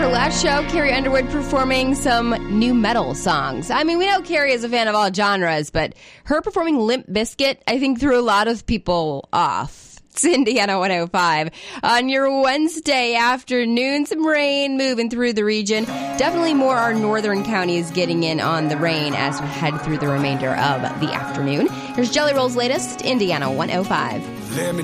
her last show, Carrie Underwood performing some new metal songs. I mean, we know Carrie is a fan of all genres, but her performing Limp Bizkit, I think, threw a lot of people off. It's Indiana 105. On your Wednesday afternoon, some rain moving through the region. Definitely more our northern counties getting in on the rain as we head through the remainder of the afternoon. Here's Jelly Roll's latest, Indiana 105. Let me